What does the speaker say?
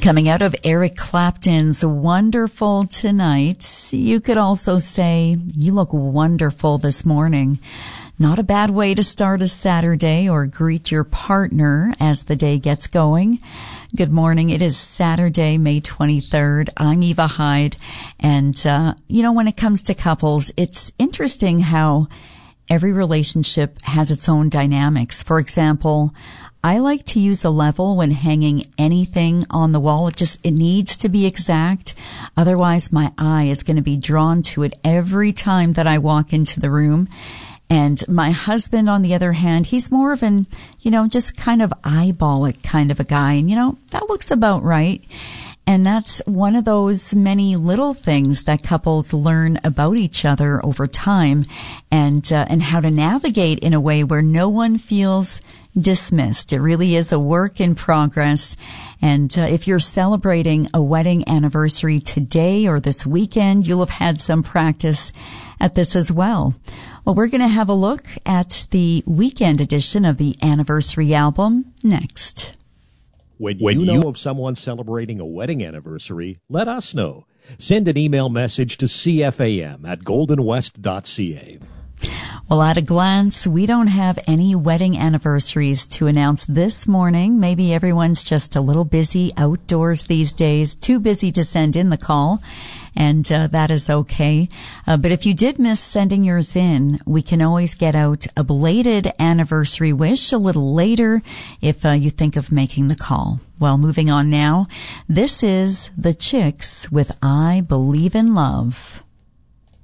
Coming out of Eric Clapton's Wonderful Tonight, you could also say, you look wonderful this morning. Not a bad way to start a Saturday or greet your partner as the day gets going. Good morning. It is Saturday, May 23rd. I'm Eva Hyde. And, when it comes to couples, it's interesting how every relationship has its own dynamics. For example, I like to use a level when hanging anything on the wall. It needs to be exact. Otherwise, my eye is going to be drawn to it every time that I walk into the room. And my husband, on the other hand, he's more of an, just kind of eyeball it kind of a guy. And, that looks about right. And that's one of those many little things that couples learn about each other over time and how to navigate in a way where no one feels dismissed. It really is a work in progress. And if you're celebrating a wedding anniversary today or this weekend, you'll have had some practice at this as well. Well, we're going to have a look at the weekend edition of the anniversary album next. When you know of someone celebrating a wedding anniversary, let us know. Send an email message to cfam@goldenwest.ca. Well, at a glance, we don't have any wedding anniversaries to announce this morning. Maybe everyone's just a little busy outdoors these days, too busy to send in the call, and that is okay. But if you did miss sending yours in, we can always get out a belated anniversary wish a little later if you think of making the call. Well, moving on now, this is The Chicks with I Believe in Love.